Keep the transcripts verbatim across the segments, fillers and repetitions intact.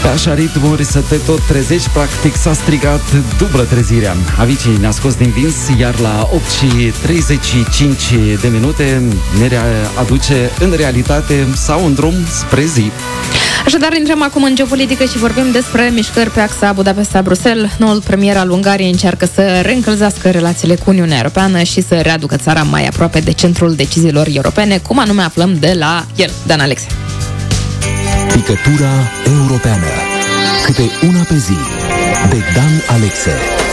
Pe așa ritmuri să te tot trezești, practic s-a strigat dublă trezirea. Avicii ne-a scos din vins, iar la opt și treizeci și cinci de minute ne aduce în realitate sau în drum spre zi. Așadar, intrăm acum în geopolitică și vorbim despre mișcări pe axa Budapesta-Bruxelles. Noul premier al Ungariei încearcă să reîncălzească relațiile cu Uniunea Europeană și să readucă țara mai aproape de centrul deciziilor europene. Cum anume aflăm de la el, Dan Alexe. Picătura europeană. Câte una pe zi. De Dan Alexe.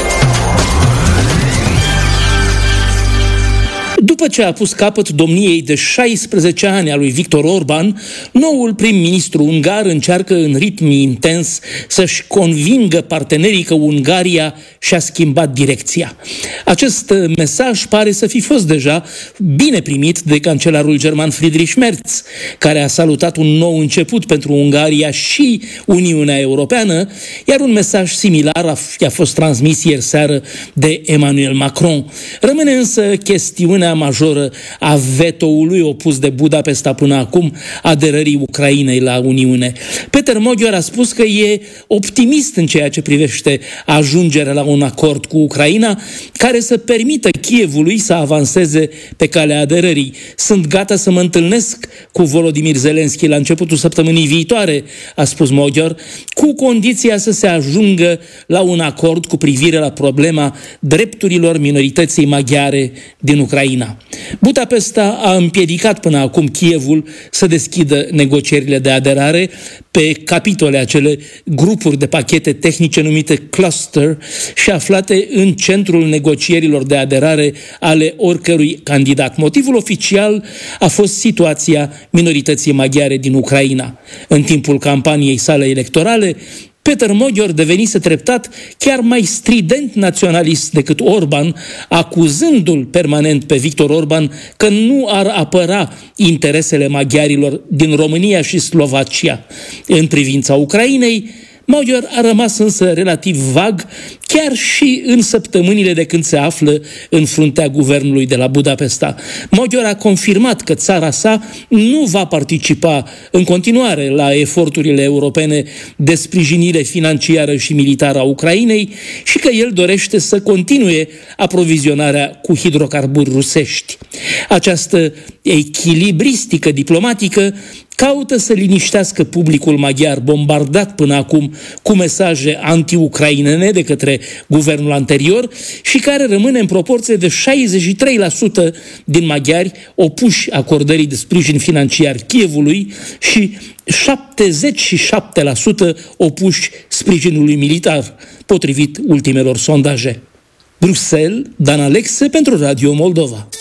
După ce a pus capăt domniei de șaisprezece ani a lui Viktor Orban, noul prim-ministru ungar încearcă în ritm intens să-și convingă partenerii că Ungaria și-a schimbat direcția. Acest mesaj pare să fi fost deja bine primit de cancelarul german Friedrich Merz, care a salutat un nou început pentru Ungaria și Uniunea Europeană, iar un mesaj similar a, a fost transmis ieri seară de Emmanuel Macron. Rămâne însă chestiunea majoră a vetoului opus de Budapesta până acum aderării Ucrainei la Uniune. Peter Magyar a spus că e optimist în ceea ce privește ajungerea la un acord cu Ucraina care să permită Kievului să avanseze pe calea aderării. Sunt gata să mă întâlnesc cu Volodymyr Zelensky la începutul săptămânii viitoare, a spus Magyar, cu condiția să se ajungă la un acord cu privire la problema drepturilor minorității maghiare din Ucraina. Budapesta a împiedicat până acum Kievul să deschidă negocierile de aderare pe capitole, acele grupuri de pachete tehnice numite cluster și aflate în centrul negocierilor de aderare ale oricărui candidat. Motivul oficial a fost situația minorității maghiare din Ucraina. În timpul campaniei sale electorale, Peter Magyar devenise treptat chiar mai strident naționalist decât Orban, acuzându-l permanent pe Viktor Orban că nu ar apăra interesele maghiarilor din România și Slovacia. În privința Ucrainei, Magyar a rămas însă relativ vag, chiar și în săptămânile de când se află în fruntea guvernului de la Budapesta. Magyar a confirmat că țara sa nu va participa în continuare la eforturile europene de sprijinire financiară și militară a Ucrainei și că el dorește să continue aprovizionarea cu hidrocarburi rusești. Această echilibristică diplomatică caută să liniștească publicul maghiar bombardat până acum cu mesaje anti-ucrainene de către guvernul anterior și care rămâne în proporție de șaizeci și trei la sută din maghiari opuși acordării de sprijin financiar Kievului și șaptezeci și șapte la sută opuși sprijinului militar, potrivit ultimelor sondaje. Bruxelles, Dan Alexe pentru Radio Moldova.